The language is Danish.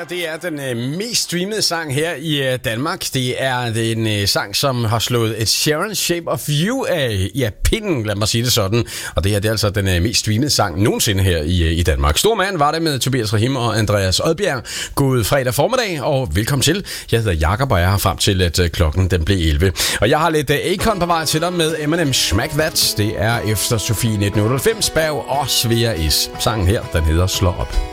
det er den mest streamede sang her i Danmark. Det er en sang, som har slået et Sharon Shape of You af pinden, lad mig sige det sådan. Og det her, det er altså den mest streamede sang nogensinde her i Danmark. Stor mand var det med Tobias Rahim og Andreas Odbjerg. God fredag formiddag, og velkommen til. Jeg hedder Jakob, og jeg er her frem til, at klokken den blev 11. Og jeg har lidt Akon på vej til dig med Eminem Smack That. Det er efter Sofie 1998, Berg og Svea Is. Sangen her, den hedder Slå Op.